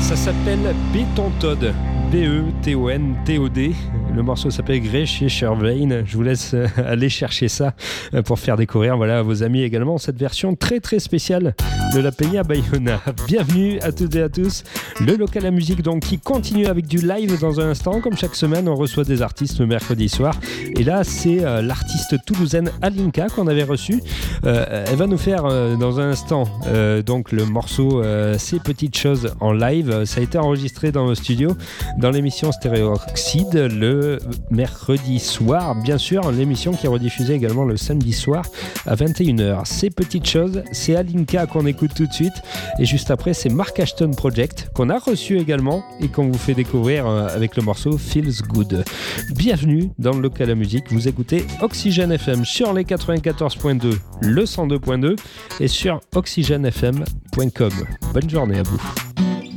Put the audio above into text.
Ça s'appelle Béton Todd, B-E-T-O-N-T-O-D. Le morceau s'appelle Grey chez Shervain. Je vous laisse aller chercher ça pour faire découvrir à vos amis également cette version très très spéciale de la Peña Bayona. Bienvenue à toutes et à tous. Le local à musique donc qui continue avec du live dans un instant. Comme chaque semaine, on reçoit des artistes le mercredi soir. Et là, c'est l'artiste toulousaine Alinka qu'on avait reçu. Elle va nous faire dans un instant donc le morceau Ces petites choses en live. Ça a été enregistré dans le studio dans l'émission Stéréo Oxyde le mercredi soir. Bien sûr, l'émission qui est rediffusée également le samedi soir à 21h. Ces petites choses, c'est Alinka qu'on écoute tout de suite. Et juste après, c'est Mark Ashton Project qu'on a reçu également et qu'on vous fait découvrir avec le morceau Feels Good. Bienvenue dans le local à musique. Vous écoutez Oxygène FM sur les 94.2, le 102.2 et sur oxygenefm.com. Bonne journée à vous.